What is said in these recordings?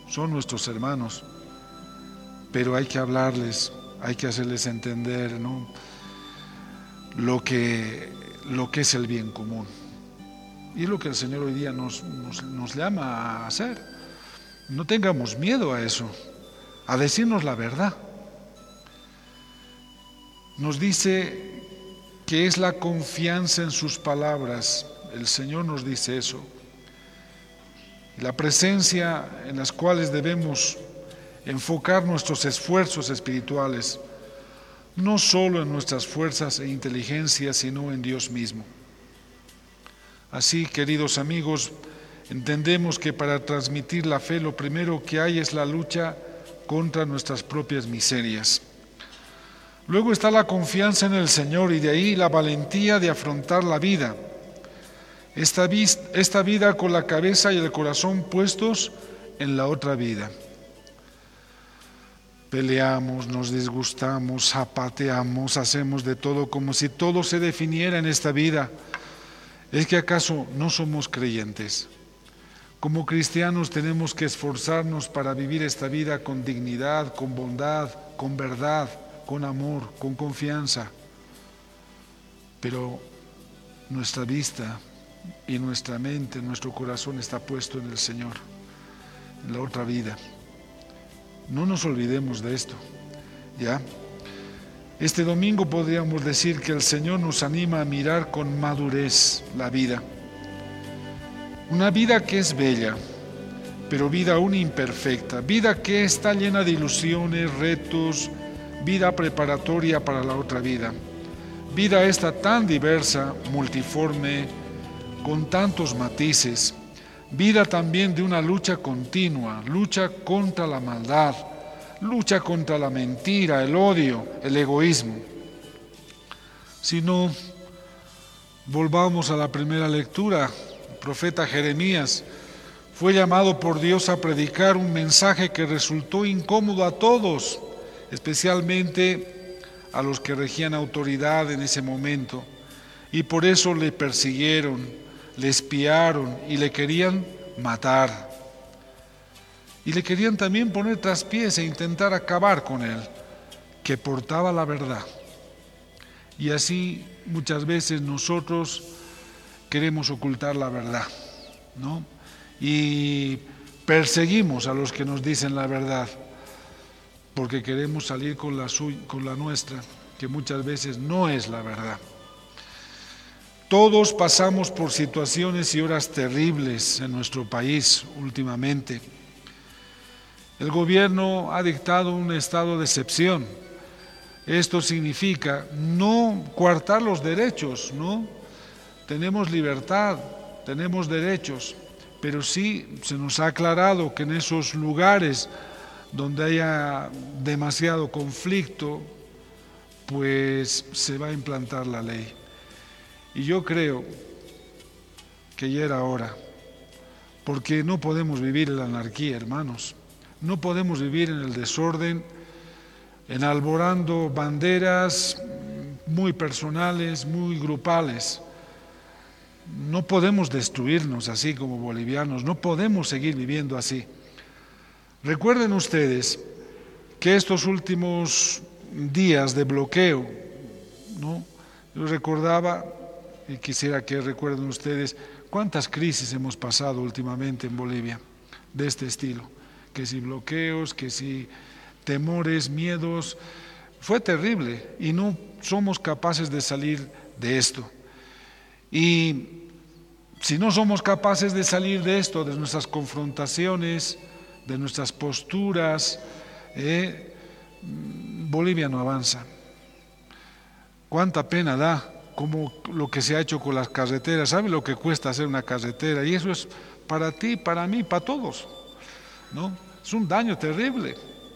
son nuestros hermanos, pero hay que hablarles, hay que hacerles entender, ¿no?, lo que es el bien común. Y es lo que el Señor hoy día nos llama a hacer. No tengamos miedo a eso, a decirnos la verdad. Nos dice que es la confianza en sus palabras. El Señor nos dice eso. La presencia en las cuales debemos enfocar nuestros esfuerzos espirituales, no solo en nuestras fuerzas e inteligencia, sino en Dios mismo. Así, queridos amigos, entendemos que para transmitir la fe lo primero que hay es la lucha contra nuestras propias miserias. Luego está la confianza en el Señor y de ahí la valentía de afrontar la vida. Esta vida con la cabeza y el corazón puestos en la otra vida. Peleamos, nos disgustamos, zapateamos, hacemos de todo como si todo se definiera en esta vida. ¿Es que acaso no somos creyentes? Como cristianos tenemos que esforzarnos para vivir esta vida con dignidad, con bondad, con verdad, con amor, con confianza. Pero nuestra vista y nuestra mente, nuestro corazón está puesto en el Señor, en la otra vida. No nos olvidemos de esto, ¿ya? Este domingo podríamos decir que el Señor nos anima a mirar con madurez la vida. Una vida que es bella, pero vida aún imperfecta, vida que está llena de ilusiones, retos, vida preparatoria para la otra vida. Vida esta tan diversa, multiforme, con tantos matices. Vida también de una lucha continua, lucha contra la maldad, lucha contra la mentira, el odio, el egoísmo. Si no, volvamos a la primera lectura. El profeta Jeremías fue llamado por Dios a predicar un mensaje que resultó incómodo a todos, especialmente a los que regían autoridad en ese momento, y por eso le persiguieron, le espiaron y le querían matar. Y le querían también poner traspiés e intentar acabar con él, que portaba la verdad. Y así muchas veces nosotros queremos ocultar la verdad, ¿no? Y perseguimos a los que nos dicen la verdad, porque queremos salir con la nuestra, que muchas veces no es la verdad. Todos pasamos por situaciones y horas terribles en nuestro país últimamente. El gobierno ha dictado un estado de excepción. Esto significa no coartar los derechos, ¿no? Tenemos libertad, tenemos derechos, pero sí se nos ha aclarado que en esos lugares donde haya demasiado conflicto, pues se va a implantar la ley. Y yo creo que ya era hora, porque no podemos vivir en la anarquía, hermanos. No podemos vivir en el desorden, enalborando banderas muy personales, muy grupales. No podemos destruirnos así como bolivianos, no podemos seguir viviendo así. Recuerden ustedes que estos últimos días de bloqueo, ¿no? Yo recordaba, y quisiera que recuerden ustedes, cuántas crisis hemos pasado últimamente en Bolivia de este estilo. Que si bloqueos, que si temores, miedos, fue terrible y no somos capaces de salir de esto. Y si no somos capaces de salir de esto, de nuestras confrontaciones, de nuestras posturas, Bolivia no avanza. Cuánta pena da, como lo que se ha hecho con las carreteras. ¿Sabe lo que cuesta hacer una carretera? Y eso es para ti, para mí, para todos, ¿no? Es un daño terrible.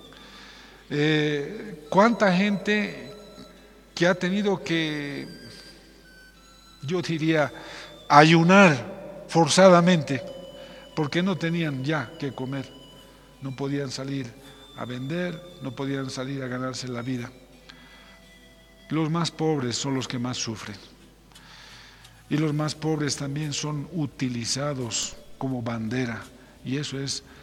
Cuánta gente que ha tenido que, yo diría, ayunar forzadamente porque no tenían ya que comer, no podían salir a vender, no podían salir a ganarse la vida. Los más pobres son los que más sufren, y los más pobres también son utilizados como bandera, y eso es